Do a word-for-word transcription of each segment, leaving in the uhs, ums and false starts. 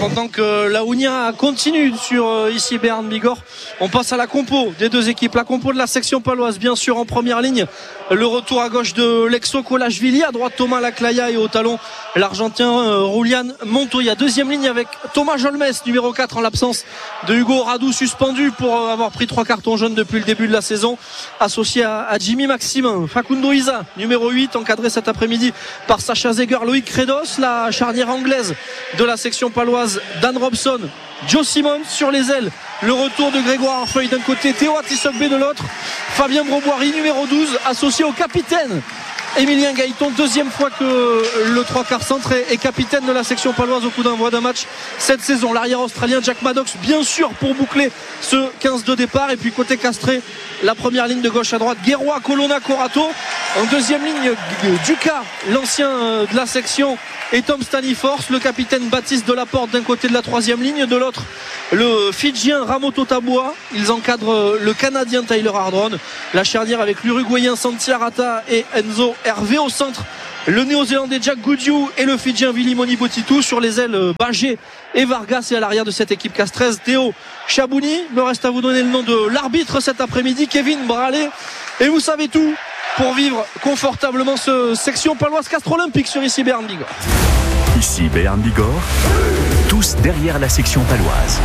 Pendant que la Ounia continue sur euh, ici Berne Bigorre, on passe à la compo des deux équipes. La compo de la section paloise, bien sûr, en première ligne. Le retour à gauche de Lexo Kolashvili, à droite Thomas Laclaya et au talon l'Argentin euh, Julian Montoya. Deuxième ligne avec Thomas Jolmes, numéro quatre, en l'absence de Hugo Radou, suspendu pour euh, avoir pris trois cartons jaunes depuis le début de la saison, associé à, à Jimmy Maximin. Facundo Isa, numéro huit, encadré cet après-midi par Sacha Zeger, Loïc Credos. La charnière anglaise de la section paloise, Dan Robson, Joe Simon sur les ailes. Le retour de Grégoire Arfeuille d'un côté, Théo Atisogbe de l'autre. Fabien Broboiry, numéro douze, associé au capitaine Emilien Gaëton. Deuxième fois que le trois quarts centre est capitaine de la section paloise au coup d'envoi d'un match cette saison. L'arrière australien Jack Maddox, bien sûr, pour boucler ce quinze de départ. Et puis côté castré, la première ligne de gauche à droite, Guérois, Colonna, Corato. En deuxième ligne, Ducas, l'ancien de la section, et Tom Staniforce, le capitaine Baptiste Delaporte d'un côté de la troisième ligne, de l'autre le Fidjien Ramoto Taboua. Ils encadrent le Canadien Tyler Ardron. La charnière avec l'Uruguayen Santi Arata et Enzo Hervé au centre, le Néo-Zélandais Jack Goodieu et le Fidjien Vilimoni Botitou. Sur les ailes, Bagé et Vargas, et à l'arrière de cette équipe castraise, Théo Chabouni. Me reste à vous donner le nom de l'arbitre cet après-midi, Kevin Bralé. Et vous savez tout pour vivre confortablement ce section paloise Castres Olympique sur ici Berne Bigorre. Ici Berne Bigorre, tous derrière la section paloise.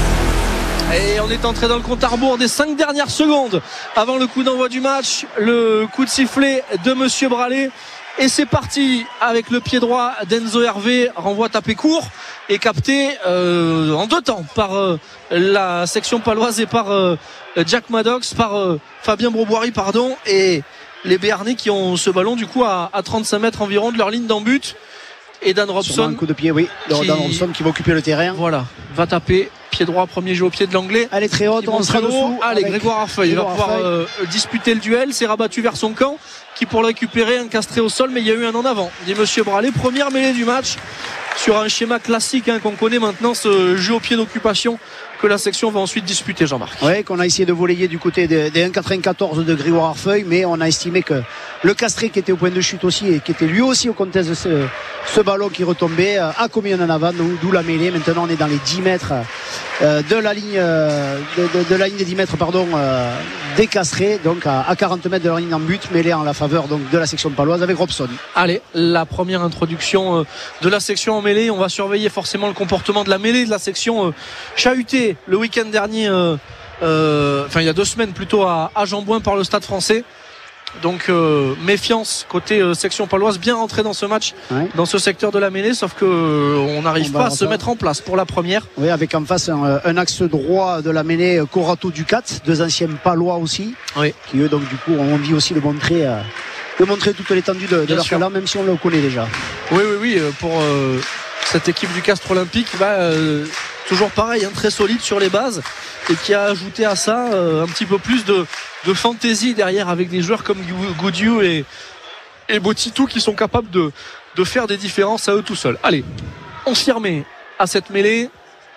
Et on est entré dans le compte à rebours des cinq dernières secondes avant le coup d'envoi du match. Le coup de sifflet de Monsieur Bralé. Et c'est parti avec le pied droit d'Enzo Hervé, renvoi tapé court et capté euh, en deux temps par euh, la section paloise et par euh, Jack Maddox, par euh, Fabien Broboiry, pardon, et les Béarnais qui ont ce ballon du coup à, à trente-cinq mètres environ de leur ligne d'en but. Et Dan Robson, un coup de pied, oui, qui, Dan Robson qui va occuper le terrain. Voilà, va taper pied droit, premier jeu au pied de l'anglais. Elle est très haute, on sera dessous. Allez, Grégoire Arfeuille va pouvoir euh, disputer le duel. C'est rabattu vers son camp, qui pour le récupérer, encastré au sol, mais il y a eu un en avant, dit Monsieur Bralé. Première mêlée du match sur un schéma classique hein, qu'on connaît maintenant, ce jeu au pied d'occupation que la section va ensuite disputer, Jean-Marc. Oui, qu'on a essayé de voler du côté des, des un virgule quatre-vingt-quatorze de Grégoire Arfeuille, mais on a estimé que le Castré, qui était au point de chute aussi et qui était lui aussi au contest de ce, ce ballon qui retombait, a commis un en avant, d'où la mêlée. Maintenant on est dans les dix mètres euh, de la ligne euh, de, de, de la ligne des dix mètres pardon euh, des Castrés, donc à, à quarante mètres de la ligne en but, mêlée en la faveur donc de la section paloise avec Robson. Allez, la première introduction euh, de la section en mêlée. On va surveiller forcément le comportement de la mêlée de la section euh, chahutée le week-end dernier, euh, euh, enfin il y a deux semaines plutôt, à, à Jambouin par le Stade Français. Donc euh, méfiance côté euh, section paloise, bien rentré dans ce match, ouais. Dans ce secteur de la mêlée, sauf que euh, on n'arrive pas à se mettre en place pour la première. Oui, avec en face un, un axe droit de la mêlée, Corato Ducat, deux anciens palois aussi, oui. Qui eux donc du coup ont envie aussi de montrer euh, de montrer toute l'étendue de, de leur talent, même si on le connaît déjà. Oui oui oui, pour euh, cette équipe du Castres Olympique, bah, euh, toujours pareil, hein, très solide sur les bases, et qui a ajouté à ça euh, un petit peu plus de, de fantaisie derrière, avec des joueurs comme Goodieu et, et Botitou qui sont capables de, de faire des différences à eux tout seuls. Allez, on s'y remet à cette mêlée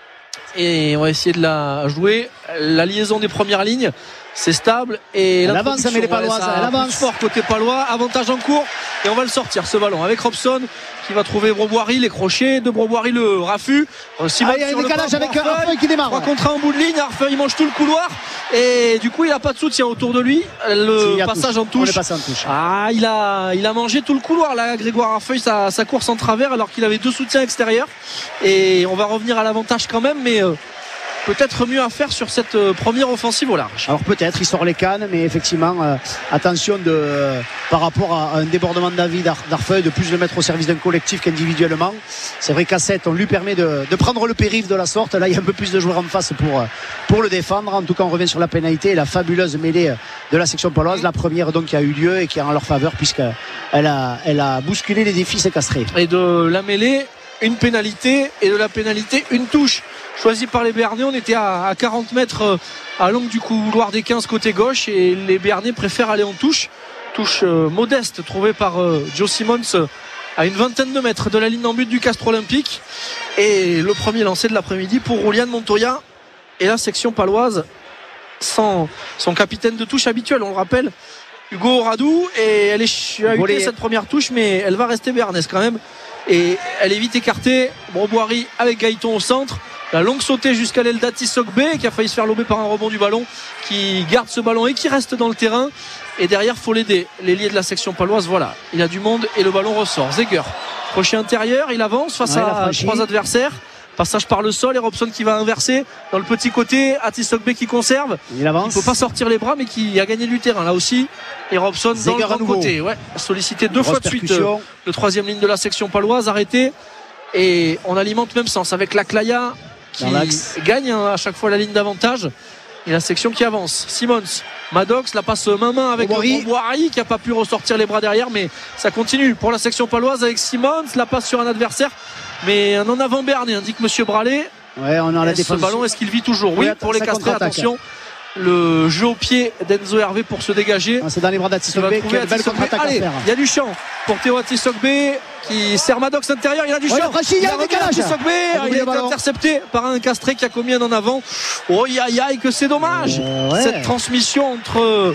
et on va essayer de la jouer. La liaison des premières lignes, c'est stable, et elle avance, mais les Palois, elle avance fort côté palois, avantage en cours, et on va le sortir ce ballon avec Robson qui va trouver Broboiry, les crochets de Broboiry, le raffut. Simon, ah, il y a un décalage avec Arfeuille qui démarre. trois contre un en bout de ligne, Arfeuille mange tout le couloir et du coup il n'a pas de soutien autour de lui. Le si, passage touche. en touche. En touche. Ah, il a, il a mangé tout le couloir là, Grégoire Arfeuille, sa, sa course en travers, alors qu'il avait deux soutiens extérieurs, et on va revenir à l'avantage quand même, mais euh, peut-être mieux à faire sur cette euh, première offensive au large. Alors peut-être il sort les cannes, mais effectivement euh, attention de, euh, par rapport à, à un débordement de David d'Arfeuille, de plus le mettre au service d'un collectif qu'individuellement. C'est vrai qu'à sept on lui permet de, de prendre le périph' de la sorte. Là il y a un peu plus de joueurs en face pour, pour le défendre. En tout cas on revient sur la pénalité et la fabuleuse mêlée de la section paloise, la première donc qui a eu lieu et qui est en leur faveur, puisqu'elle a, elle a bousculé les défis castrés. Et de la mêlée, une pénalité, et de la pénalité, une touche choisie par les Béarnais. On était à, à quarante mètres à l'angle du couloir des quinze côté gauche, et les Béarnais préfèrent aller en touche. Touche euh, modeste trouvée par euh, Joe Simons euh, à une vingtaine de mètres de la ligne d'en but du Castres Olympique. Et le premier lancé de l'après-midi pour Julian Montoya, et la section paloise sans son capitaine de touche habituel, on le rappelle, Hugo Radou, et elle est chahutée cette première touche, mais elle va rester béarnaise quand même. et elle est vite écartée. Broboiry avec Gaëton au centre. La longue sautée jusqu'à l'aile d'Atisogbe qui a failli se faire lober par un rebond du ballon, qui garde ce ballon et qui reste dans le terrain. Et derrière, faut l'aider. L'ailier de la section paloise, voilà, il a du monde et le ballon ressort. Zeger, crochet intérieur, il avance face ouais, à trois adversaires. Passage par le sol et Robson qui va inverser dans le petit côté. Atisogbe qui conserve. Il avance. Il ne peut pas sortir les bras, mais qui a gagné du terrain là aussi. Et Robson Zeger dans le grand côté. Ouais, sollicité deux fois de suite euh, le troisième ligne de la section paloise, arrêté. Et on alimente même sens avec la Claya qui gagne hein, à chaque fois la ligne d'avantage. Et la section qui avance. Simons, Maddox, la passe main-main avec Broboiry qui n'a pas pu ressortir les bras derrière, mais ça continue pour la section paloise avec Simons. La passe sur un adversaire, mais un en avant Béarnais, indique Monsieur Bralet. Ouais, on a la défense. Ce ballon, est-ce qu'il vit toujours? Oui, oui pour les castrés, attention. Le jeu au pied d'Enzo Hervé pour se dégager. Ah, c'est dans les bras d'Atisogbe qui a une belle contre-attaque à faire. Il y a du champ pour Théo Atisogbe qui sert Maddox intérieur. Il a du champ. Ouais, il y a un décalage. Atisogbe, il a été intercepté par un castré qui a commis un en avant. Oh aïe aïe aïe que c'est dommage. Euh, ouais. Cette transmission entre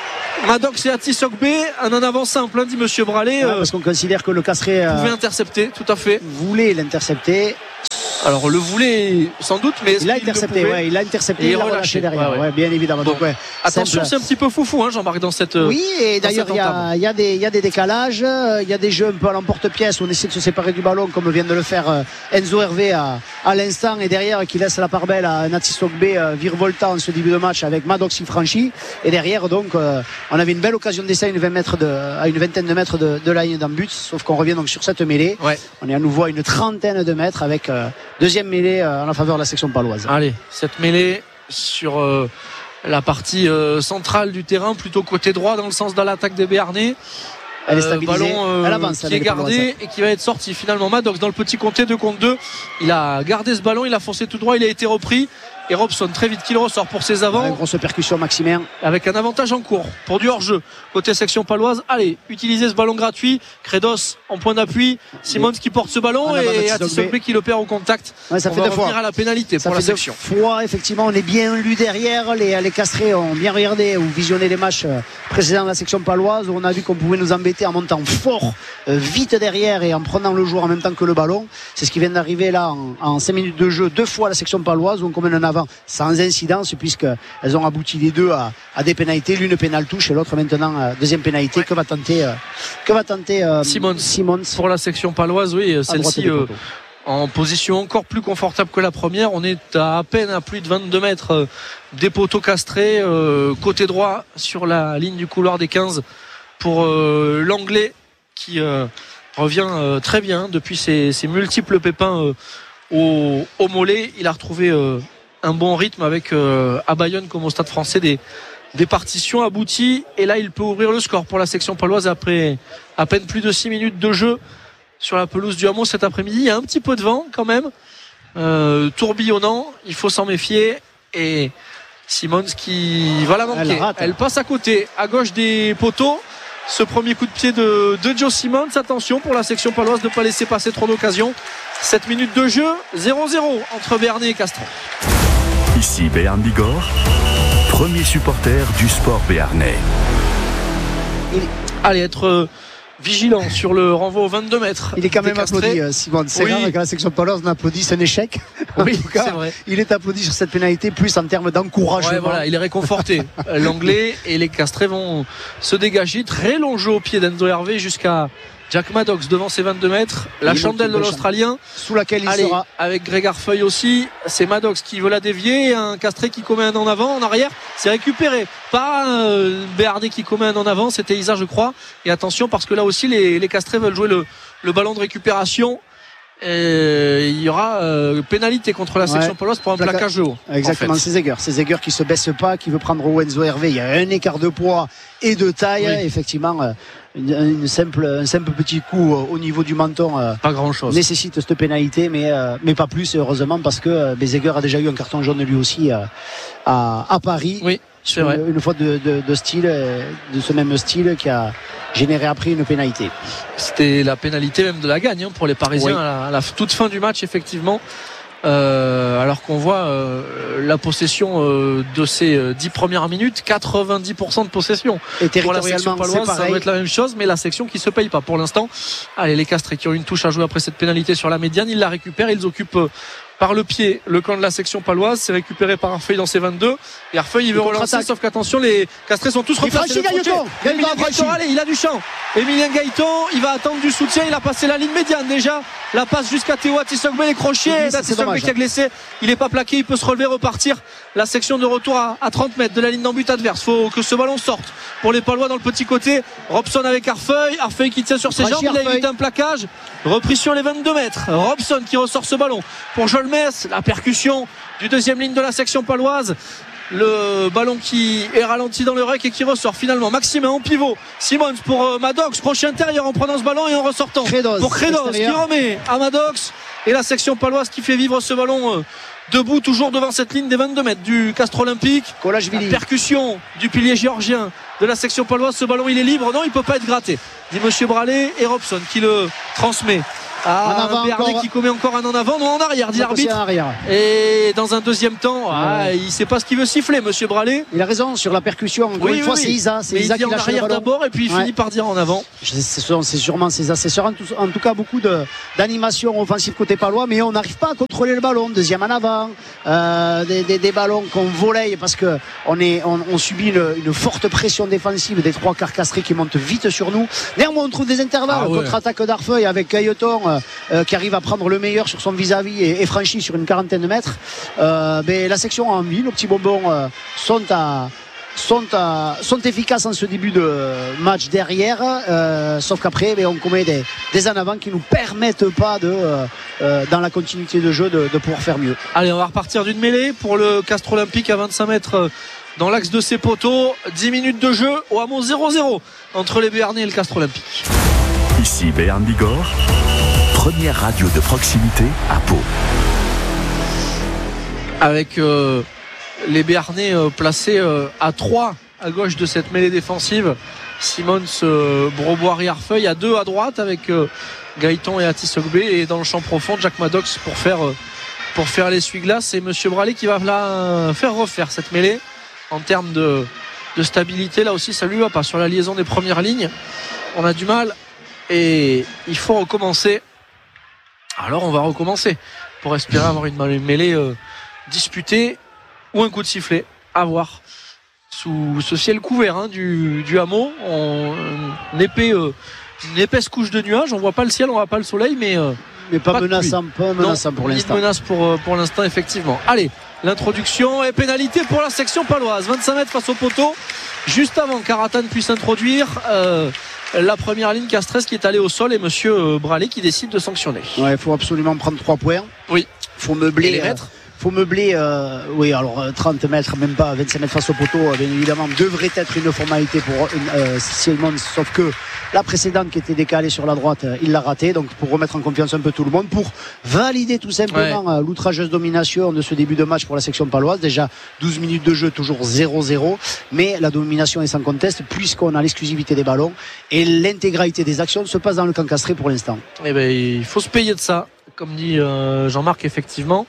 Maddox et Atisogbe, un en avant simple, hein, dit Monsieur Bralet. Ouais, parce qu'on considère que le castré euh, pouvait intercepter, tout à fait. Voulait l'intercepter. Alors le voulait sans doute, mais il a intercepté, ouais, il a intercepté, et il l'a relâché derrière, ouais, ouais. Ouais, bien évidemment. Bon. Donc, ouais, attention, c'est un petit peu foufou, hein, Jean-Marc, dans cette. Oui, et d'ailleurs il y a, y a des, il y a des décalages, il y a des jeux un peu à l'emporte-pièce où on essaie de se séparer du ballon, comme vient de le faire Enzo Hervé à, à l'instant, et derrière qui laisse la part belle à Atisogbe euh, virevoltant en ce début de match avec Maddox qui franchit, et derrière donc euh, on avait une belle occasion d'essai à une, vingt mètres de, à une vingtaine de mètres de, de la ligne d'en but, sauf qu'on revient donc sur cette mêlée. Ouais. On est à nouveau à une trentaine de mètres avec euh, deuxième mêlée en la faveur de la section paloise. Allez, cette mêlée sur euh, la partie euh, centrale du terrain, plutôt côté droit dans le sens de l'attaque des Béarnais. Elle est stabilisée, ballon euh, elle avance, qui est gardé et qui va être sorti finalement. Maddox dans le petit comté deux contre deux, il a gardé ce ballon, il a foncé tout droit, il a été repris. Et Robson très vite qu'il ressort pour ses avants. Une grosse percussion Maximin. Avec un avantage en cours pour du hors-jeu côté section paloise. Allez, utilisez ce ballon gratuit. Credos en point d'appui. Simons qui porte ce ballon et Atisogbe qui le perd au contact. Ouais, ça on fait va deux revenir fois. à la pénalité ça pour fait la section. Deux fois, effectivement, on est bien lu derrière. Les, les castrés ont bien regardé ou visionné les matchs précédents de la section paloise où on a vu qu'on pouvait nous embêter en montant fort, euh, vite derrière et en prenant le joueur en même temps que le ballon. C'est ce qui vient d'arriver là en, en cinq minutes de jeu, deux fois à la section paloise où on mène en avant sans incidence puisqu'elles ont abouti les deux à, à des pénalités, l'une pénale touche et l'autre maintenant euh, deuxième pénalité. Ouais. Que va tenter euh, que va tenter euh, Simons. Simons pour la section paloise. Oui, celle-ci euh, en position encore plus confortable que la première. On est à à peine à plus de vingt-deux mètres euh, des poteaux castrés, euh, côté droit sur la ligne du couloir des quinze pour euh, l'anglais qui euh, revient euh, très bien depuis ses, ses multiples pépins euh, au, au mollet. Il a retrouvé euh, un bon rythme avec euh, à Bayonne comme au Stade Français des, des partitions abouties, et là il peut ouvrir le score pour la section paloise après à peine plus de six minutes de jeu sur la pelouse du Hameau cet après-midi. Il y a un petit peu de vent quand même, euh, tourbillonnant, il faut s'en méfier, et Simons qui va la manquer, elle, rate, elle passe à côté à gauche des poteaux. Ce premier coup de pied de, de Joe Simons, attention pour la section paloise de ne pas laisser passer trop d'occasions. sept minutes de jeu, zéro zéro entre Béarnais et Castries. Ici Béarn Bigorre, premier supporter du sport béarnais. Il... Allez, être euh, vigilant sur le renvoi aux vingt-deux mètres. Il est quand même applaudi, euh, Simon. C'est oui. Rare que la section paloise on applaudisse un échec. En oui, tout cas, c'est vrai. Il est applaudi sur cette pénalité, plus en termes d'encouragement. Ouais, voilà, il est réconforté. L'anglais et les castrés vont se dégager. Très long jeu au pied d'Enzo Hervé jusqu'à Jack Maddox devant ses vingt-deux mètres, la chandelle de l'Australien sous laquelle il Allez, sera avec Greg Arfeuille aussi. C'est Maddox qui veut la dévier, un castré qui commet un en avant, en arrière c'est récupéré, pas un Béarnais qui commet un en avant, c'était Isa je crois, et attention parce que là aussi les, les castrés veulent jouer le, le ballon de récupération. Et il y aura euh, pénalité contre la section ouais. paloise pour un Placa... plaquage haut. Exactement, en fait. c'est Zeger. C'est Zeger qui se baisse pas, qui veut prendre au Enzo Hervé. Il y a un écart de poids et de taille. Oui. Effectivement, euh, une, une simple, un simple petit coup euh, au niveau du menton euh, pas grand chose. Nécessite cette pénalité, mais, euh, mais pas plus, heureusement, parce que euh, Zeger a déjà eu un carton jaune lui aussi euh, à, à Paris. Oui. C'est vrai. Une, une fois de, de, de style, de ce même style qui a généré après une pénalité. C'était la pénalité même de la gagne hein, pour les Parisiens oui. à, la, à la toute fin du match effectivement. Euh, alors qu'on voit euh, la possession euh, de ces euh, dix premières minutes, quatre-vingt-dix pour cent de possession. Et pour la section paloise, ça doit être la même chose, mais la section qui se paye pas pour l'instant. Allez, les Castrés qui ont une touche à jouer après cette pénalité sur la médiane, ils la récupèrent, ils occupent euh, par le pied le camp de la section paloise. C'est récupéré par Arfeuil dans ses vingt-deux, et Arfeuil il veut relancer, sauf qu'attention, les Castrés sont tous replacés. Emilien Gaëton, allez, il a du champ. Emilien Gaëton, il va attendre du soutien, il a passé la ligne médiane déjà, la passe jusqu'à Théo Atisogbe, les crochets, Atisogbe qui a glissé, il est pas plaqué, il peut se relever, repartir. La section de retour à, à trente mètres de la ligne d'en but adverse. Faut que ce ballon sorte pour les Palois dans le petit côté. Robson avec Arfeuil, Arfeuil qui tient sur ses jambes, il a évité un plaquage, repris sur les vingt-deux mètres. Robson qui ressort ce ballon pour Jolmes, la percussion du deuxième ligne de la section paloise. Le ballon qui est ralenti dans le rec et qui ressort finalement. Maximin en pivot, Simons pour euh, Maddox, crochet intérieur en prenant ce ballon et en ressortant Credos, pour Credos qui remet à Maddox, et la section paloise qui fait vivre ce ballon euh, debout toujours devant cette ligne des vingt-deux mètres du Castres Olympique. La percussion du pilier géorgien de la section paloise, ce ballon il est libre, non il peut pas être gratté, dit monsieur Bralé, et Robson qui le transmet à Béarnais qui commet encore un en avant, non en arrière, dit l'arbitre. Et dans un deuxième temps, ah, ouais. il sait pas ce qu'il veut siffler, monsieur Bralé. Il a raison sur la percussion. Encore oui, une oui, fois, oui. c'est Isa. C'est Mais Isa il dit qui en arrière d'abord et puis il ouais. finit par dire en avant. C'est sûrement ses assesseurs. En tout, en tout cas, beaucoup de, d'animation offensive côté palois, mais on n'arrive pas à contrôler le ballon. Deuxième en avant, euh, des, des, des ballons qu'on volaille parce que on est, on, on subit une, une forte pression défensive des trois quarts castrés qui montent vite sur nous. Néanmoins, on trouve des intervalles. Ah, ouais. Contre-attaque d'Arfeuil avec Gailleton euh, euh, qui arrive à prendre le meilleur sur son vis-à-vis et, et franchi sur une quarantaine de mètres. Euh, mais la section a envie, nos petits bonbons euh, sont à sont, à, sont efficaces en ce début de match derrière, euh, sauf qu'après mais on commet des, des en avant qui nous permettent pas de euh, euh, dans la continuité de jeu de, de pouvoir faire mieux. Allez, on va repartir d'une mêlée pour le Castres Olympique à vingt-cinq mètres dans l'axe de ses poteaux. Dix minutes de jeu au hameau zéro zéro entre les Béarnais et le Castres Olympique. Ici Béarn Bigorre, première radio de proximité à Pau. Avec euh, les Béarnais euh, placés euh, à trois à gauche de cette mêlée défensive. Simons, euh, Broboire et Arfeuil à deux à droite avec euh, Gaëton et Atisogbe, et dans le champ profond Jack Maddox pour faire euh, pour faire l'essuie-glace, et monsieur Bralé qui va là euh, faire refaire cette mêlée en termes de, de stabilité. Là aussi ça lui va pas sur la liaison des premières lignes, on a du mal et il faut recommencer. Alors on va recommencer pour espérer avoir une mêlée euh, disputée ou un coup de sifflet à voir sous ce ciel couvert hein, du, du hameau. On, une, épais, euh, une épaisse couche de nuages, on voit pas le ciel, on voit pas le soleil, mais euh, mais pas, pas menaçant, pas menaçant non, pour l'instant. Une menace pour, pour l'instant effectivement. Allez, l'introduction et pénalité pour la section paloise, vingt-cinq mètres face au poteau, juste avant qu'Aratan puisse introduire euh, la première ligne castresse qui est allée au sol, et monsieur Bralé qui décide de sanctionner. Ouais, il faut absolument prendre trois points. Oui. Il faut meubler les mètres. Faut meubler, euh, oui, alors trente mètres, même pas vingt-cinq mètres face au poteau, bien évidemment, devrait être une formalité pour euh, Simons, sauf que la précédente qui était décalée sur la droite, euh, il l'a raté. Donc pour remettre en confiance un peu tout le monde, pour valider tout simplement ouais. euh, l'outrageuse domination de ce début de match pour la section paloise. Déjà douze minutes de jeu, toujours zéro zéro, mais la domination est sans conteste puisqu'on a l'exclusivité des ballons et l'intégralité des actions se passe dans le camp castré pour l'instant. Eh ben, il faut se payer de ça, comme dit euh, Jean-Marc, effectivement,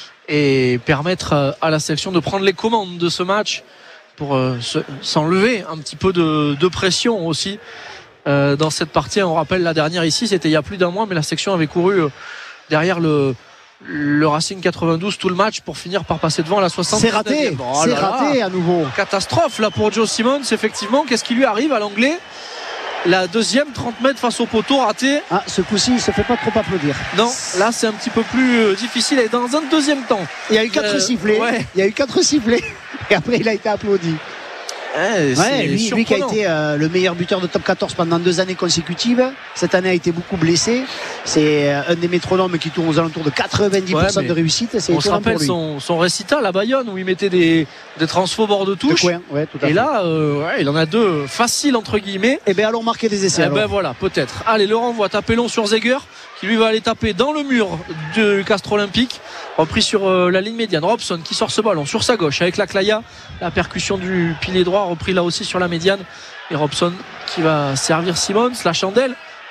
et permettre à la section de prendre les commandes de ce match pour euh, se, s'enlever un petit peu de, de pression aussi euh, dans cette partie. On rappelle la dernière ici, c'était il y a plus d'un mois, mais la section avait couru euh, derrière le, le Racing quatre-vingt-douze tout le match pour finir par passer devant à la soixante-dix. C'est raté, oh c'est raté à nouveau. Catastrophe là pour Joe Simons, effectivement. Qu'est-ce qui lui arrive à l'anglais? La deuxième, trente mètres face au poteau, raté. Ah, ce coup-ci, il se fait pas trop applaudir. Non, là c'est un petit peu plus euh, difficile. Et dans un deuxième temps, il y a eu quatre euh, sifflets. Ouais. Il y a eu quatre sifflets. Et après, il a été applaudi. Ouais, ouais, lui, lui qui a été euh, le meilleur buteur de top quatorze pendant deux années consécutives. Cette année a été beaucoup blessé. C'est euh, un des métronomes qui tourne aux alentours de quatre-vingt-dix pour cent ouais, de réussite. C'est on se rappelle son, son récital à Bayonne où il mettait des, des transfos bord de touche. De ouais, tout à et fait. là, euh, ouais, il en a deux faciles entre guillemets. Et bien allons marquer des essais. Et ben voilà, peut-être. Allez, le renvoi tapé long sur Zeger, qui lui va aller taper dans le mur du Castres Olympique. Repris sur euh, la ligne médiane. Robson qui sort ce ballon sur sa gauche avec la Claya. La percussion du pilier droit repris là aussi sur la médiane. Et Robson qui va servir Simons. La chandelle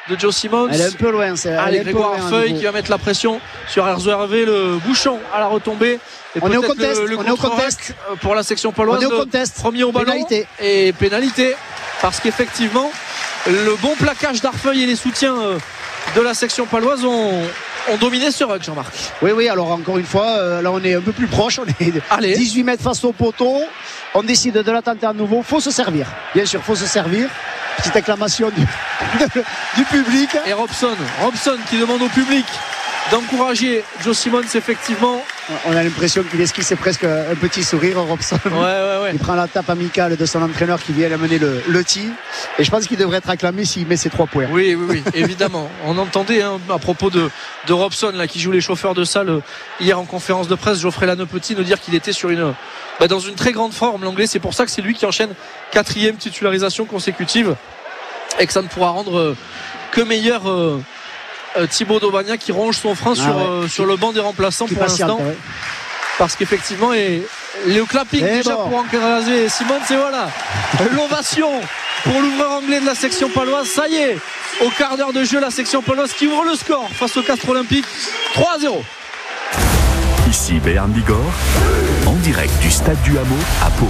de Joe Simons. Elle est un peu loin. C'est, Allez, Grégoire Arfeuil qui va mettre la pression sur Enzo Hervé, le bouchon à la retombée. Et on est au contest. Le, le on est au contest pour la section paloise. On est au contest. Premier au ballon. Pénalité. Et pénalité. Parce qu'effectivement, le bon plaquage d'Arfeuil et les soutiens de la section paloise ont, ont dominé ce rug, Jean-Marc. Oui, oui, alors encore une fois, euh, là on est un peu plus proche, on est Allez. dix-huit mètres face au poteau, on décide de la tenter à nouveau, il faut se servir, bien sûr, il faut se servir. Petite acclamation du, de, du public. Et Robson, Robson qui demande au public d'encourager Joe Simons, effectivement. On a l'impression qu'il esquisse presque un petit sourire, Robson. Ouais, ouais, ouais. Il prend la tape amicale de son entraîneur qui vient amener le, le tir. Et je pense qu'il devrait être acclamé s'il met ses trois points. Oui, oui, oui, évidemment. On entendait hein, à propos de, de Robson là, qui joue les chauffeurs de salle hier en conférence de presse, Geoffrey Lannepetit nous dire qu'il était sur une, bah, dans une très grande forme, l'anglais. C'est pour ça que c'est lui qui enchaîne quatrième titularisation consécutive et que ça ne pourra rendre euh, que meilleur. Euh, Euh, Thibaut Daubagna qui ronge son frein ah sur, ouais. euh, sur le banc des remplaçants pour l'instant ouais. Parce qu'effectivement et, le clapping et déjà bon. Pour encourager Simons et voilà l'ovation pour l'ouvreur anglais de la section paloise. Ça y est, au quart d'heure de jeu, la section paloise qui ouvre le score face au Castres Olympique trois à zéro. Ici Béarn Bigorre en direct du stade du Hameau à Pau.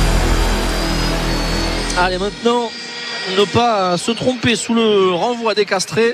Allez, maintenant ne pas se tromper sous le renvoi des Castrés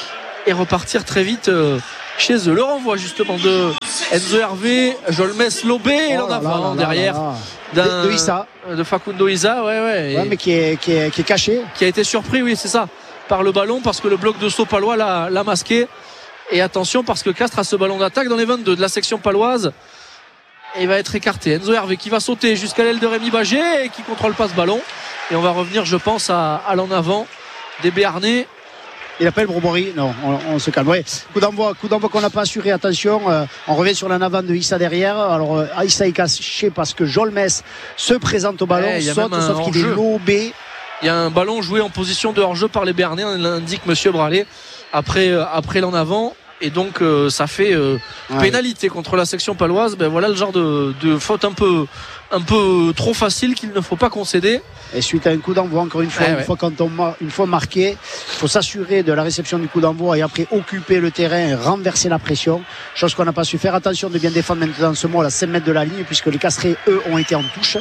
et repartir très vite euh, chez eux. Le renvoi justement de Enzo Hervé, Jolmes Lobé et oh l'en avant derrière de, de Issa, de Facundo Issa, ouais, ouais, ouais mais qui est, qui, est, qui est caché, qui a été surpris, oui, c'est ça, par le ballon parce que le bloc de saut palois l'a, l'a masqué. Et attention parce que Castres a ce ballon d'attaque dans les vingt-deux de la section paloise et il va être écarté. Enzo Hervé qui va sauter jusqu'à l'aile de Rémi Bagé et qui contrôle pas ce ballon. Et on va revenir, je pense, à, à l'en avant des Béarnais. Il appelle Bromori, non, on, on se calme. Ouais. Coup d'envoi, coup d'envoi qu'on n'a pas assuré. Attention, euh, on revient sur l'en avant de Issa derrière. Alors euh, Issa est caché parce que Jolmes se présente au ballon, ouais, saute, sauf qu'il est lobé. Il y a un ballon joué en position de hors-jeu par les Béarnais, l'indique Monsieur Bralet après euh, après l'en avant. Et donc euh, ça fait euh, ouais. pénalité contre la section paloise. Ben voilà le genre de, de faute un peu un peu trop facile qu'il ne faut pas concéder. Et suite à un coup d'envoi, encore une fois, eh une, ouais. fois quand on mar- une fois marqué, il faut s'assurer de la réception du coup d'envoi et après occuper le terrain et renverser la pression. Chose qu'on n'a pas su faire. Attention de bien défendre maintenant ce mois à cinq mètres de la ligne puisque les Castrés, eux, ont été en touche.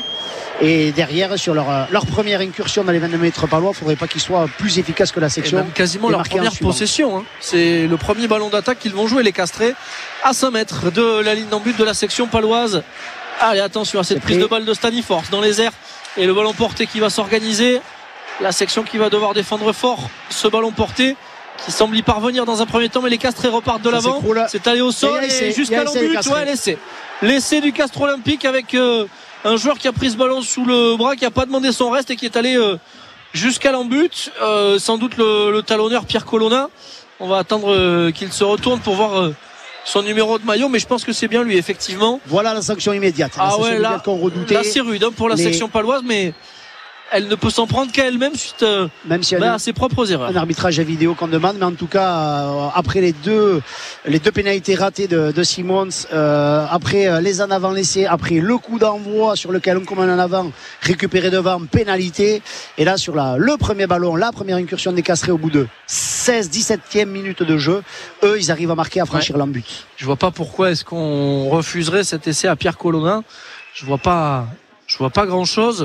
Et derrière, sur leur, leur première incursion dans les vingt-deux mètres palois, il ne faudrait pas qu'ils soient plus efficaces que la section. Et même quasiment et leur première possession. Hein. C'est le premier ballon d'attaque qu'ils vont jouer, les Castrés, à cinq mètres de la ligne d'en but de la section paloise. Allez, attention à cette C'est prise pris. de balle de Staniforce dans les airs. Et le ballon porté qui va s'organiser. La section qui va devoir défendre fort ce ballon porté qui semble y parvenir dans un premier temps, mais les Castrés repartent de Ça l'avant. C'est allé au sol et, et jusqu'à l'embut. Ouais, l'essai. L'essai du Castres Olympique avec euh, un joueur qui a pris ce ballon sous le bras, qui n'a pas demandé son reste et qui est allé euh, jusqu'à l'embut. Euh, sans doute le, le talonneur Pierre Colonna. On va attendre euh, qu'il se retourne pour voir euh, son numéro de maillot, mais je pense que c'est bien lui, effectivement. Voilà la sanction immédiate. La ah sanction ouais, immédiate là, qu'on redoutait. Là, c'est rude hein, pour la les... section paloise, mais elle ne peut s'en prendre qu'à elle-même suite euh, Même si bah, à ses propres erreurs. Un arbitrage à vidéo qu'on demande, mais en tout cas, euh, après les deux, les deux pénalités ratées de, de Simons, euh, après euh, les en avant laissés, après le coup d'envoi sur lequel on commande en avant, récupéré devant, pénalité. Et là, sur la, le premier ballon, la première incursion des Castrés au bout de seize dix-septième minute de jeu, eux, ils arrivent à marquer, à franchir ouais. l'embut. Je vois pas pourquoi est-ce qu'on refuserait cet essai à Pierre Colonna. Je vois pas, je vois pas grand-chose.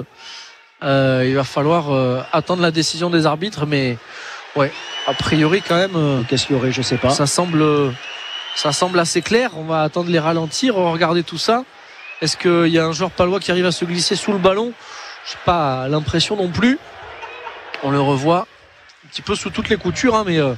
Euh, il va falloir euh, attendre la décision des arbitres, mais ouais, a priori quand même. Euh, Qu'est-ce qu'il y aurait, je sais pas. Ça semble, ça semble assez clair. On va attendre les ralentir, regarder tout ça. Est-ce qu'il y a un joueur palois qui arrive à se glisser sous le ballon? J'ai pas l'impression non plus. On le revoit un petit peu sous toutes les coutures, hein, mais euh,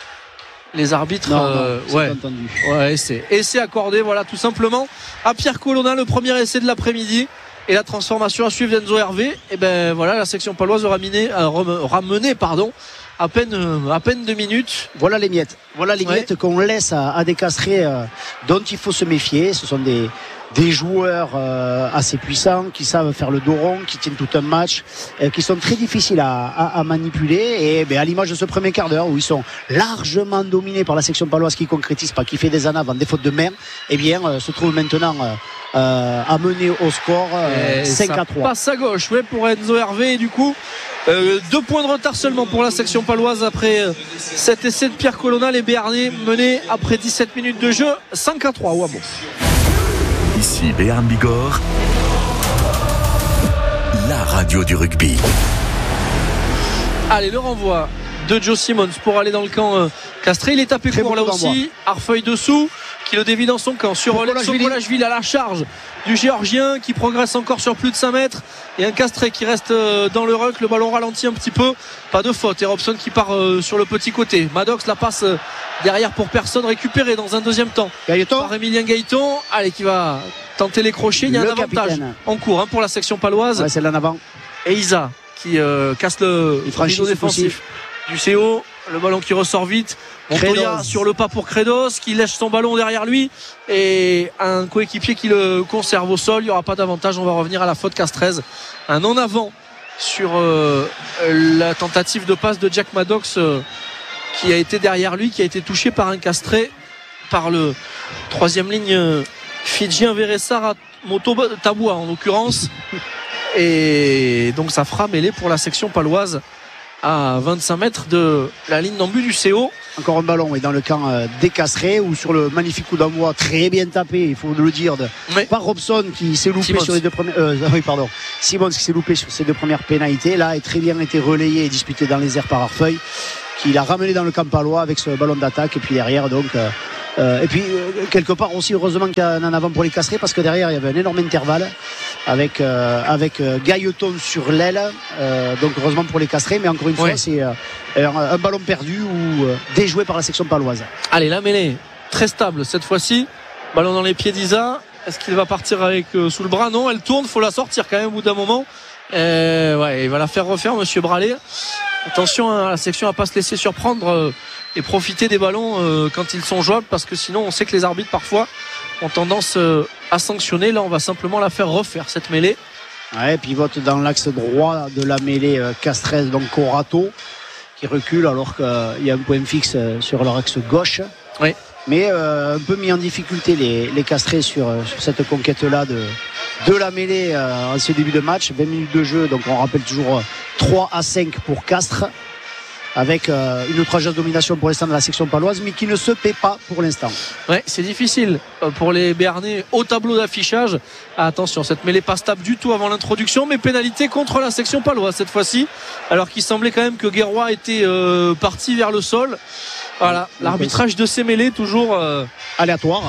les arbitres, non, euh, non, ouais, entendu. ouais, essai, essai accordé, voilà, tout simplement à Pierre Colonna, le premier essai de l'après-midi. Et la transformation à suivre d'Enzo Hervé, et ben voilà, la section paloise aura miné, euh, ramené pardon, à peine, euh, à peine deux minutes. Voilà les miettes. Voilà les ouais. miettes qu'on laisse à, à des Castrés euh, dont il faut se méfier. Ce sont des, des joueurs euh, assez puissants qui savent faire le dos rond, qui tiennent tout un match, euh, qui sont très difficiles à, à, à manipuler. Et ben, à l'image de ce premier quart d'heure où ils sont largement dominés par la section paloise qui concrétise pas, qui fait des anaves en défaut de main, et bien euh, se trouve maintenant euh, euh, à mener au score euh, cinq à trois. Passe à gauche, ouais, pour Enzo Hervé. Et du coup, euh, deux points de retard seulement pour la section paloise après euh, cet essai de Pierre Colonna. Les Béarnais menés après dix-sept minutes de jeu, cinq à trois au Hameau. Ici Béarn Bigorre, la radio du rugby. Allez, le renvoi de Joe Simmons pour aller dans le camp euh, castré. Il est tapé court là aussi. Arfeuille dessous, qui le dévie dans son camp. Sur Lexo Colachvili à la charge du Géorgien qui progresse encore sur plus de cinq mètres. Et un castré qui reste euh, dans le ruck. Le ballon ralentit un petit peu. Pas de faute. Et Robson qui part euh, sur le petit côté. Maddox la passe euh, derrière pour personne, récupérée dans un deuxième temps Gaëton. par Emilien Gaëton. Allez, qui va tenter les crochets. Il y a le un avantage capitaine en cours hein, pour la section paloise. Ouais, c'est là en avant. Et Isa qui euh, casse le rideau défensif du C O. Le ballon qui ressort vite. Montoya sur le pas pour Credos qui lèche son ballon derrière lui et un coéquipier qui le conserve au sol. Il n'y aura pas d'avantage. On va revenir à la faute castrez. Un en avant sur euh, la tentative de passe de Jack Maddox euh, qui a été derrière lui, qui a été touché par un castré par le troisième ligne euh, fidjien Veressar Moto Taboua en l'occurrence. Et donc ça fera mêlée pour la section paloise à vingt-cinq mètres de la ligne d'en-but du C O. Encore un ballon et dans le camp euh, des Casserets ou sur le magnifique coup d'envoi très bien tapé, il faut le dire, de, oui. par Robson qui s'est loupé Simons. sur les deux premières euh, oui pardon Simons qui s'est loupé sur ses deux premières pénalités là et très bien été relayé et disputé dans les airs par Arfeuille qui l'a ramené dans le camp palois avec ce ballon d'attaque et puis derrière donc euh, euh, et puis euh, quelque part aussi heureusement qu'il y a un en avant pour les Casserets parce que derrière il y avait un énorme intervalle avec euh, avec euh, Gailleton sur l'aile euh, donc heureusement pour les Casserets mais encore une oui. fois c'est euh, un, un ballon perdu ou euh, déjoué par la section paloise. Allez, la mêlée très stable cette fois-ci, ballon dans les pieds d'Isa. Est-ce qu'il va partir avec euh, sous le bras? Non, elle tourne, faut la sortir quand même au bout d'un moment. Euh, ouais, il va la faire refaire monsieur Bralet. Attention à la section à pas se laisser surprendre euh, et profiter des ballons euh, quand ils sont jouables parce que sinon on sait que les arbitres parfois ont tendance euh, à sanctionner. Là on va simplement la faire refaire cette mêlée. Ouais, pivote dans l'axe droit de la mêlée euh, Castres, donc Corato qui recule alors qu'il y a un point fixe euh, sur leur axe gauche. Oui. Mais euh, un peu mis en difficulté les, les Castres sur, euh, sur cette conquête là de, de la mêlée euh, en ce début de match. vingt minutes de jeu, donc on rappelle toujours euh, trois à cinq pour Castres avec euh, une outrageuse domination pour l'instant de la section paloise mais qui ne se paie pas pour l'instant. Ouais, c'est difficile pour les Béarnais au tableau d'affichage. Ah, attention, cette mêlée pas stable du tout avant l'introduction, mais pénalité contre la section paloise cette fois-ci, alors qu'il semblait quand même que Guerroy était euh, parti vers le sol. Voilà, l'arbitrage de ces mêlées toujours euh... aléatoire.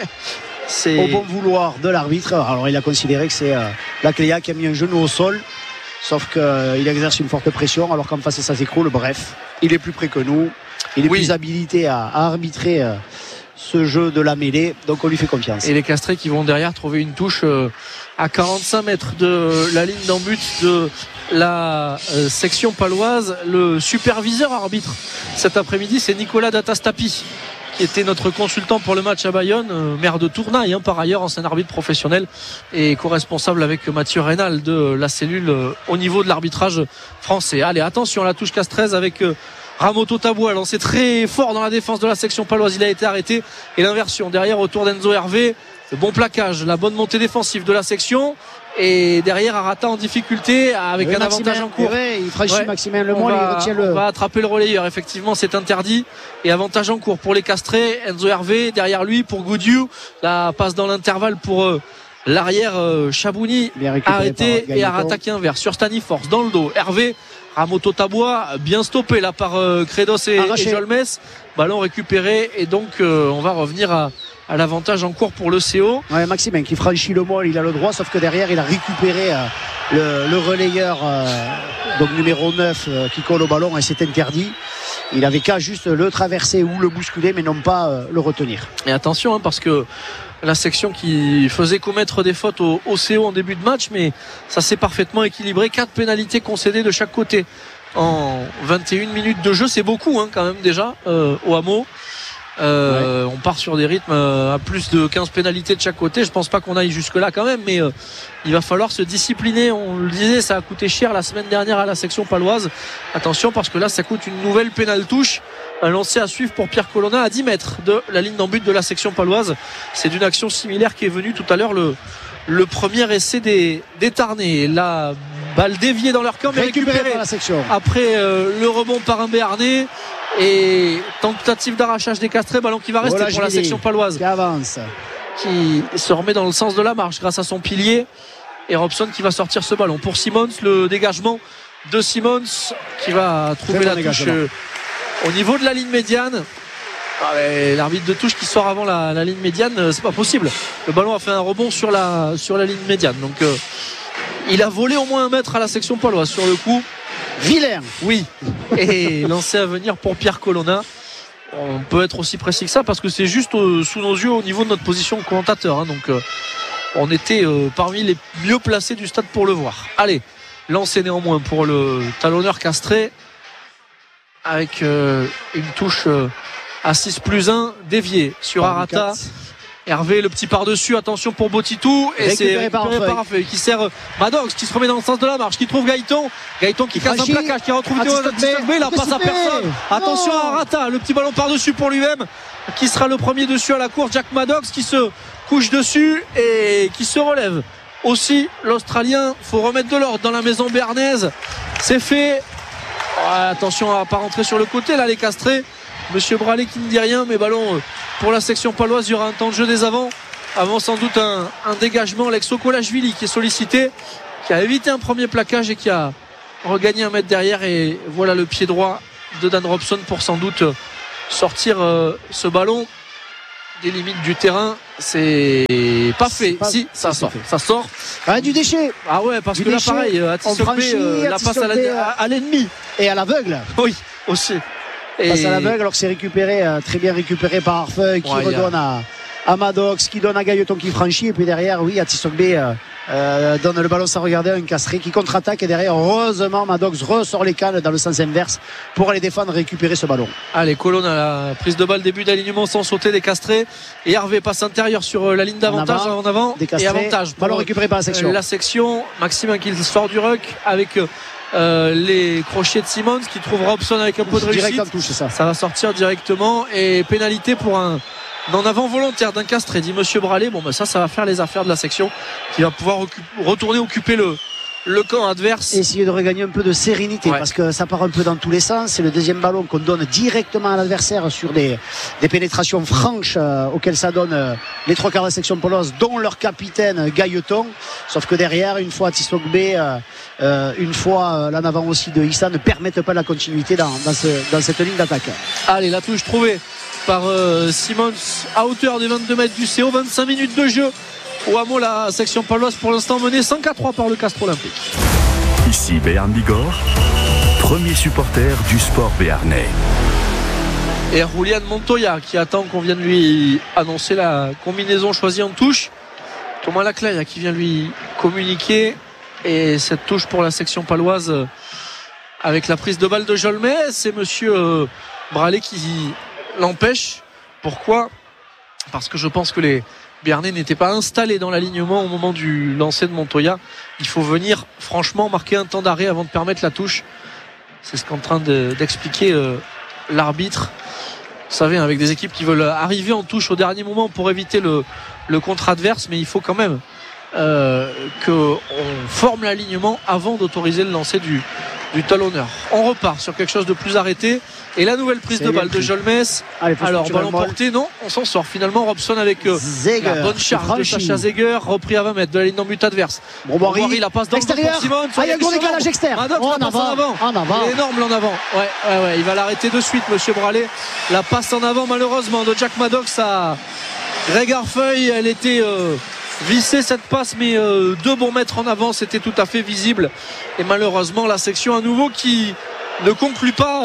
C'est au bon vouloir de l'arbitre. Alors il a considéré que c'est euh, la Cléa qui a mis un genou au sol. Sauf qu'il euh, exerce une forte pression alors qu'en face ça s'écroule. Bref, il est plus près que nous. Il est oui. plus habilité à, à arbitrer euh, ce jeu de la mêlée. Donc on lui fait confiance. Et les Castrés qui vont derrière trouver une touche euh, à quarante-cinq mètres de la ligne d'en-but de la euh, section paloise. Le superviseur arbitre cet après-midi, c'est Nicolas Datastapi, qui était notre consultant pour le match à Bayonne, euh, maire de Tournaille, hein, par ailleurs, ancien arbitre professionnel et co-responsable avec Mathieu Reynal de la cellule euh, au niveau de l'arbitrage français. Allez, attention à la touche Castres avec euh, Ramoto Taboua, lancé très fort dans la défense de la section paloise, il a été arrêté et l'inversion derrière autour d'Enzo Hervé. Le bon plaquage, la bonne montée défensive de la section et derrière Arata en difficulté avec oui, un Maximin, avantage en cours. Ouais, il franchit ouais. Maximin Le Moine, il retient le. On va attraper le relayeur, effectivement c'est interdit et avantage en cours pour les Castrés. Enzo Hervé derrière lui pour Goodieu, la passe dans l'intervalle pour euh, l'arrière euh, Chabouni arrêté et Arata qui inverse sur Staniforce dans le dos. Hervé, Ramoto Taboua bien stoppé là par euh, Credos et, et Jolmes, ballon récupéré et donc euh, on va revenir à à l'avantage en cours pour le C O. Ouais, Maximin qui franchit le molle, il a le droit, sauf que derrière il a récupéré euh, le, le relayeur euh, donc numéro neuf euh, qui colle au ballon et c'est interdit. Il avait qu'à juste le traverser ou le bousculer mais non pas euh, le retenir. Et attention hein, parce que la section qui faisait commettre des fautes au, au C O en début de match, mais ça s'est parfaitement équilibré. Quatre pénalités concédées de chaque côté en vingt et une minutes de jeu, c'est beaucoup hein, quand même déjà euh, au Hameau. Euh, ouais. On part sur des rythmes à plus de quinze pénalités de chaque côté. Je pense pas qu'on aille jusque là quand même, mais euh, il va falloir se discipliner. On le disait, ça a coûté cher la semaine dernière à la section paloise. Attention, parce que là ça coûte une nouvelle pénale touche, un lancer à suivre pour Pierre Colonna à dix mètres de la ligne d'en but de la section paloise. C'est d'une action similaire qui est venue tout à l'heure, le, le premier essai des, des Tarnais. La balle déviée dans leur camp, mais récupérée, récupérée la section. Après euh, le rebond par un Béarnais. Et tentative d'arrachage des Castrés, ballon qui va rester voilà, pour la section paloise qui avance, qui se remet dans le sens de la marche grâce à son pilier, et Robson qui va sortir ce ballon pour Simons. Le dégagement de Simons qui va trouver la touche euh, au niveau de la ligne médiane. Ah, l'arbitre de touche qui sort avant la, la ligne médiane, euh, c'est pas possible. Le ballon a fait un rebond sur la, sur la ligne médiane, donc euh, il a volé au moins un mètre à la section paloise sur le coup. Vilain. Oui. Et lancé à venir pour Pierre Colonna. On peut être aussi précis que ça parce que c'est juste euh, sous nos yeux au niveau de notre position de commentateur, hein. Donc euh, on était euh, parmi les mieux placés du stade pour le voir. Allez, lancé néanmoins pour le talonneur castré avec euh, une touche euh, à six plus un déviée sur Arata. Hervé, le petit par-dessus, attention pour Botitou, et c'est récupéré par Arfeuille qui sert Maddox, qui se remet dans le sens de la marche, qui trouve Gaëton Gaëton qui casse un plaquage, qui retrouve mais la passe à personne. Attention à Arata, le petit ballon par-dessus pour lui-même, qui sera le premier dessus à la course. Jack Maddox qui se couche dessus et qui se relève aussi, l'Australien. Faut remettre de l'ordre dans la maison béarnaise, c'est fait. Ouais, attention à ne pas rentrer sur le côté là les Castrés. Monsieur Bralé qui ne dit rien, mais ballon pour la section paloise. Il y aura un temps de jeu des avants, avant sans doute un, un dégagement. Lexo Kolashvili qui est sollicité, qui a évité un premier plaquage et qui a regagné un mètre derrière, et voilà le pied droit de Dan Robson pour sans doute sortir euh, ce ballon des limites du terrain. C'est pas fait. Pas, si ça sort, fait. ça sort ah, du déchet. Ah ouais, parce du que déchet, là pareil à Tissot-Bé, euh, la passe à, la, à, à l'ennemi et à l'aveugle. Oui, aussi. Et... passe à l'aveugle alors que c'est récupéré, euh, très bien récupéré par Arfeuille, qui ouais, redonne a... à, à Maddox, qui donne à Gailleton qui franchit, et puis derrière oui à Tissot-Bé euh, euh, donne le ballon sans regarder à un Castré qui contre-attaque, et derrière heureusement Maddox ressort les cannes dans le sens inverse pour aller défendre, récupérer ce ballon. Allez, Colonne à la prise de balle, début d'alignement sans sauter des Castrés, et Hervé passe intérieur sur la ligne d'avantage en avant, en avant et avantage ballon récupéré par la section. La section, Maxime qui sort du ruck avec Euh, les crochets de Simons qui trouve Robson avec un peu de réussite. En touche, ça. ça va sortir directement, et pénalité pour un en avant volontaire d'un Castré, dit Monsieur Bralé. Bon ben ça ça va faire les affaires de la section, qui va pouvoir occuper, retourner occuper le le camp adverse, essayer de regagner un peu de sérénité, ouais. Parce que ça part un peu dans tous les sens. C'est le deuxième ballon qu'on donne directement à l'adversaire sur des, des pénétrations franches euh, auxquelles ça donne euh, les trois quarts de la section poloise, dont leur capitaine Gailleton. Sauf que derrière, une fois Tissot-Bé, euh, euh, une fois euh, l'en avant aussi de Issa, ne permettent pas la continuité dans, dans, ce, dans cette ligne d'attaque. Allez, la touche trouvée par euh, Simons à hauteur des vingt-deux mètres du C O. Vingt-cinq minutes de jeu au hameau, la section paloise pour l'instant menée cinq à trois par le Castres Olympique. Ici Béarn Bigorre, premier supporter du sport béarnais. Et Julian Montoya qui attend qu'on vienne lui annoncer la combinaison choisie en touche. Thomas Laclaye qui vient lui communiquer, et cette touche pour la section paloise avec la prise de balle de Jolmet. C'est monsieur Bralé qui l'empêche. Pourquoi ? Parce que je pense que les Béarnais n'était pas installé dans l'alignement au moment du lancer de Montoya. Il faut venir franchement marquer un temps d'arrêt avant de permettre la touche. C'est ce qu'est en train de, d'expliquer euh, l'arbitre. Vous savez, avec des équipes qui veulent arriver en touche au dernier moment pour éviter le, le contre adverse, mais il faut quand même euh, qu'on forme l'alignement avant d'autoriser le lancer du, du talonneur. On repart sur quelque chose de plus arrêté, et la nouvelle prise c'est de balle de Jolmes. Allez, alors ballon porté, non, on s'en sort finalement. Robson avec euh, la bonne charge de Sacha Zeger, repris à vingt mètres de la ligne d'en but adverse. Bon, bon, Bon, la passe dans l'extérieur. le Simon, ah, il y a le gros décalage externe. Maddox, oh, la passe en avant, en avant. Il est énorme l'en avant. Ouais, ouais, ouais, il va l'arrêter de suite, monsieur Bralé. La passe en avant malheureusement de Jack Maddox à Greg Arfeuille. Elle était euh, vissée cette passe, mais euh, deux bons mètres en avant, c'était tout à fait visible. Et malheureusement la section à nouveau qui ne conclut pas euh,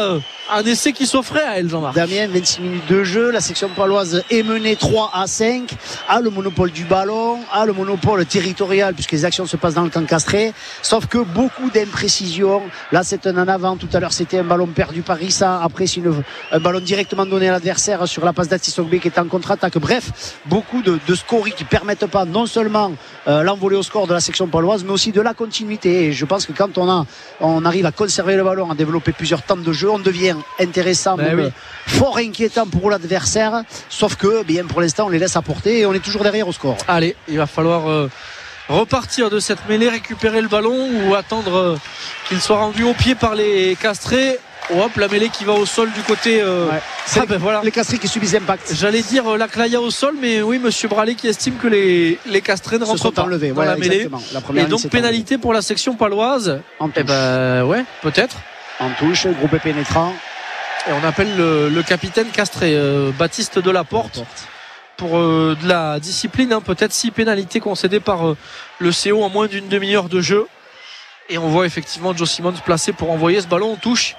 un essai qui s'offrait à elle, Jean-Marc. Damien, vingt-six minutes de jeu, la section paloise est menée trois à cinq, a le monopole du ballon, a le monopole territorial puisque les actions se passent dans le camp castré, sauf que beaucoup d'imprécisions. Là c'est un en avant, tout à l'heure c'était un ballon perdu par Issa, après c'est une, un ballon directement donné à l'adversaire sur la passe d'Atisogbe qui est en contre-attaque. Bref, beaucoup de, de scories qui permettent pas non seulement euh, l'envolée au score de la section paloise mais aussi de la continuité. Et je pense que quand on, a, on arrive à conserver le ballon, à développer plusieurs temps de jeu, on devient intéressant, ben même oui. fort inquiétant pour l'adversaire, sauf que bien pour l'instant on les laisse apporter et on est toujours derrière au score. Allez, il va falloir euh, repartir de cette mêlée, récupérer le ballon ou attendre euh, qu'il soit rendu au pied par les castrés. Oh, hop, la mêlée qui va au sol du côté euh... ouais. C'est ah, ben, voilà. les castrés qui subissent l'impact. J'allais dire euh, la Claya au sol, mais oui, monsieur Bralé qui estime que les, les castrés ne Se rentrent sont pas enlevés, dans voilà, la mêlée. la et donc pénalité enlevée pour la section paloise. En touche. Eh ben ouais, peut-être. En touche, groupé pénétrant. Et on appelle le, le capitaine castré, euh, Baptiste Delaporte, pour euh, de la discipline, hein, peut-être six pénalités concédées par euh, le C O en moins d'une demi-heure de jeu. Et on voit effectivement Joe Simons placé pour envoyer ce ballon en touche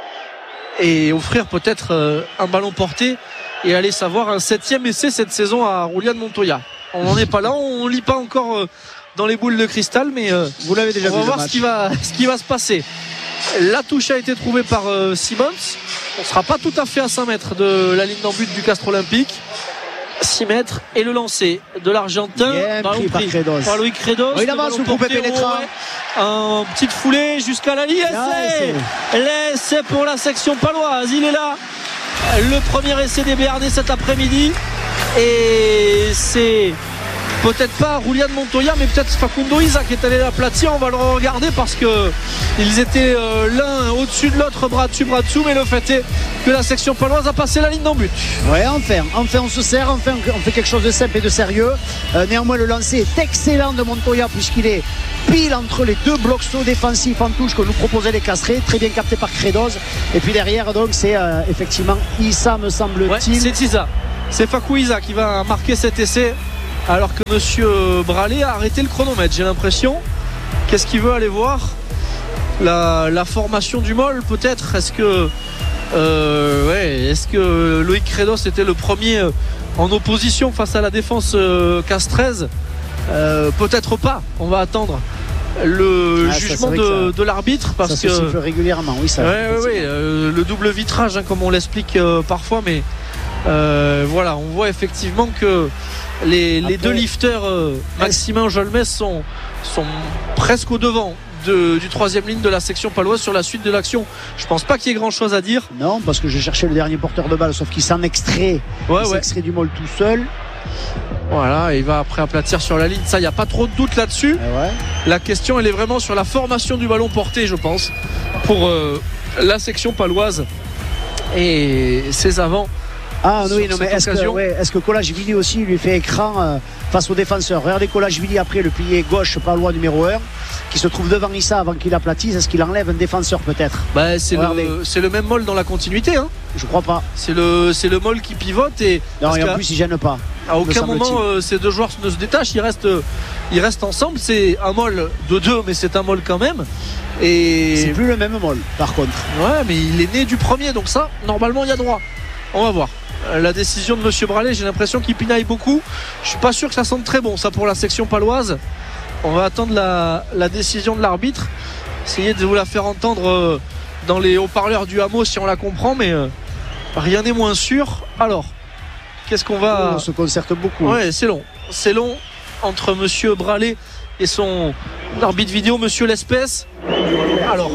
et offrir peut-être euh, un ballon porté et aller savoir un septième essai cette saison à Julián Montoya. On n'en est pas là, on ne lit pas encore euh, dans les boules de cristal, mais euh, vous l'avez déjà on va vu voir ce qui va, ce qui va se passer. La touche a été trouvée par euh, Simons. On ne sera pas tout à fait à cinq mètres de la ligne d'en but du Castre Olympique. six mètres et le lancer de l'Argentin. Bien pris par Credos. Par Loïc Credos. Oh, il avance le groupe pénétrant. Un petite foulée jusqu'à la ligne. Essai. L'essai pour la section paloise. Il est là. Le premier essai des Béarnais cet après-midi. Et c'est peut-être pas Julián Montoya, mais peut-être Facundo Isa qui est allé l'aplatir. On va le regarder parce que ils étaient euh, l'un au-dessus de l'autre, bras dessus, bras dessous. Mais le fait est que la section paloise a passé la ligne d'en but. Ouais, enfin, enfin on se sert, enfin on fait quelque chose de simple et de sérieux. Euh, néanmoins, le lancer est excellent de Montoya puisqu'il est pile entre les deux blocs sauts défensifs en touche que nous proposaient les Castrés, très bien capté par Credos. Et puis derrière, donc, c'est euh, effectivement Issa, me semble-t-il. Ouais, c'est Isa. C'est Fakou Isa qui va marquer cet essai. Alors que monsieur Bralé a arrêté le chronomètre, j'ai l'impression. Qu'est-ce qu'il veut aller voir? la, la formation du Mol, peut-être. Est-ce que euh, ouais, est-ce que Loïc Credos était le premier en opposition face à la défense euh, castraise? euh, Peut-être pas. On va attendre le ah, jugement ça, de, ça, de l'arbitre parce ça que se siffle régulièrement. Oui, ça. Ouais, ouais, ouais, euh, le double vitrage, hein, comme on l'explique euh, parfois, mais euh, voilà, on voit effectivement que les, Après, les deux lifters euh, Maximin Jolmes sont, sont presque au devant de, du troisième ligne de la section paloise sur la suite de l'action. Je pense pas qu'il y ait grand chose à dire. Non, parce que j'ai cherché le dernier porteur de balle, sauf qu'il s'en extrait, ouais, il ouais. s'extrait du Mol tout seul. Voilà, il va après aplatir sur la ligne. Ça, il n'y a pas trop de doute là-dessus. Ouais. La question, elle est vraiment sur la formation du ballon porté, je pense, pour euh, la section paloise et ses avants. Ah oui, non, mais est-ce que, ouais, est-ce que Colachvili aussi lui fait écran euh, face au défenseur? Regardez Colachvili après le pilier gauche palois numéro un qui se trouve devant Issa avant qu'il aplatisse. Est-ce qu'il enlève un défenseur peut-être? Bah, c'est, le, c'est le même Mol dans la continuité, hein. Je crois pas. C'est le, c'est le Mol qui pivote et, non, et en plus il gêne pas. À aucun moment euh, ces deux joueurs ne se détachent, ils restent, euh, ils restent ensemble. C'est un Mol de deux, mais c'est un Mol quand même. Et c'est plus le même Mol par contre. Ouais, mais il est né du premier, donc ça normalement il y a droit. On va voir. La décision de monsieur Bralé, j'ai l'impression qu'il pinaille beaucoup. Je suis pas sûr que ça sente très bon ça pour la section paloise. On va attendre la, la décision de l'arbitre. Essayer de vous la faire entendre euh, dans les haut-parleurs du hameau si on la comprend, mais euh, rien n'est moins sûr. Alors, qu'est-ce qu'on va... On se concerte beaucoup. Ouais, c'est long. C'est long entre monsieur Bralé et son arbitre vidéo, monsieur Lespès. Alors...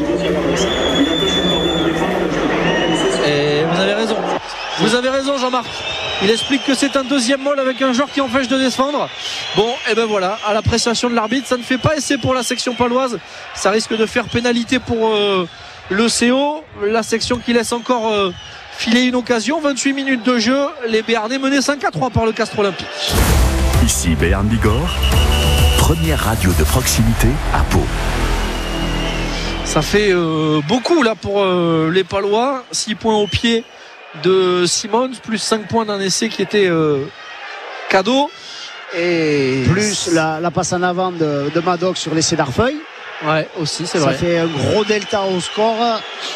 Et vous avez raison. Vous avez raison, Jean-Marc. Il explique que c'est un deuxième Mol avec un joueur qui empêche de défendre. Bon, et ben voilà, à l'appréciation de l'arbitre, ça ne fait pas essai pour la section paloise. Ça risque de faire pénalité pour euh, le C O. La section qui laisse encore euh, filer une occasion. vingt-huit minutes de jeu. Les Béarnais menés cinq à trois par le Castre Olympique. Ici Béarn Bigorre, première radio de proximité à Pau. Ça fait euh, beaucoup là pour euh, les Palois. six points au pied de Simons, plus cinq points d'un essai qui était euh, cadeau. Et plus la, la passe en avant de, de Madoc sur l'essai d'Arfeuil. Ouais, aussi, c'est ça vrai. Ça fait un gros delta au score.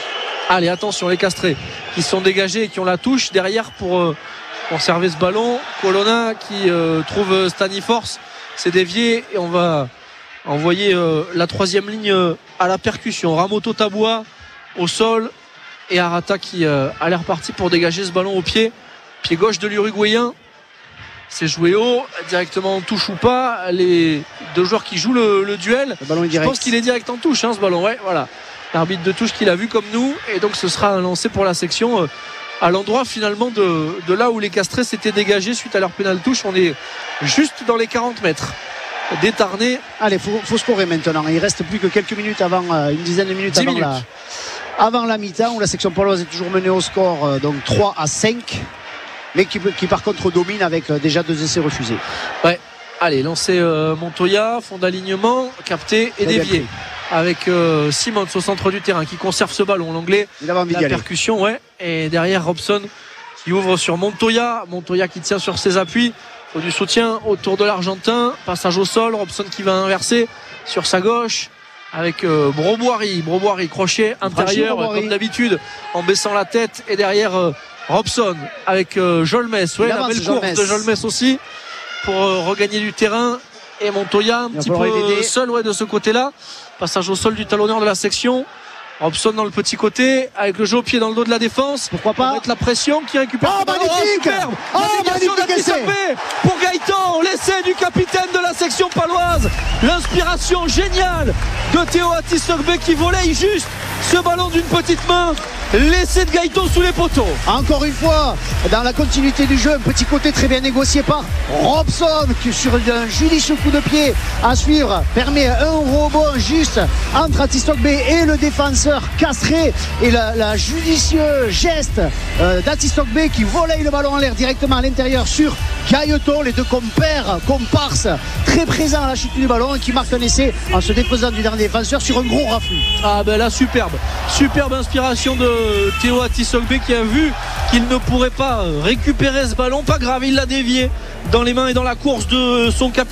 Allez, attention, les Castrés qui sont dégagés et qui ont la touche derrière pour euh, conserver ce ballon. Colonna qui euh, trouve Staniforce, c'est dévié et on va envoyer euh, la troisième ligne euh, à la percussion. Ramoto Taboua au sol et Arata qui euh, a l'air parti pour dégager ce ballon au pied pied gauche de l'Uruguayen. C'est joué haut, directement en touche ou pas. Les deux joueurs qui jouent le, le duel, le ballon est direct. Je pense qu'il est direct en touche, hein, ce ballon. Ouais, voilà. L'arbitre de touche qui l'a vu comme nous, et donc ce sera un lancer pour la section euh, à l'endroit finalement de, de là où les Castrés s'étaient dégagés suite à leur pénal touche. On est juste dans les quarante mètres d'Étarné. Allez, il faut, faut scorer maintenant. Il reste plus que quelques minutes avant, euh, une dizaine de minutes avant minutes. la, avant la mi-temps, où la section paloise est toujours menée au score, euh, donc trois à cinq. Mais qui, qui par contre domine avec déjà deux essais refusés. Ouais, allez, lancer euh, Montoya, fond d'alignement, capté et dévié. Avec euh, Simons au centre du terrain qui conserve ce ballon. L'anglais, la percussion, ouais. Et derrière Robson qui ouvre sur Montoya. Montoya qui tient sur ses appuis. Faut du soutien autour de l'Argentin. Passage au sol. Robson qui va inverser sur sa gauche. Avec euh, Broboiry. Broboiry, crochet intérieur comme d'habitude en baissant la tête. Et derrière euh, Robson avec euh, Jolmes, ouais, la belle course de Jolmes aussi pour euh, regagner du terrain. Et Montoya un petit peu aider. seul ouais, de ce côté-là. Passage au sol du talonneur de la section. Robson dans le petit côté avec le jeu au pied dans le dos de la défense. Pourquoi pas mettre la pression qui récupère. Oh, magnifique superbe oh, magnifique pour Gaëtan, l'essai du capitaine de la section paloise. L'inspiration géniale de Théo Atisogbe qui volait juste ce ballon d'une petite main. L'essai de Gaëtan sous les poteaux. Encore une fois, dans la continuité du jeu, un petit côté très bien négocié par Robson qui sur un judicieux coup de pied à suivre permet un rebond juste entre Atisogbe et le défenseur Castré, et la, la judicieux geste euh, d'Atisogbe qui volaille le ballon en l'air directement à l'intérieur sur Gailleton. Les deux compères, comparses très présents à la chute du ballon et qui marquent un essai en se déposant du dernier défenseur sur un gros raflux. Ah ben là, superbe superbe inspiration de Théo Atisogbe qui a vu qu'il ne pourrait pas récupérer ce ballon. Pas grave, il l'a dévié dans les mains et dans la course de son capitaine.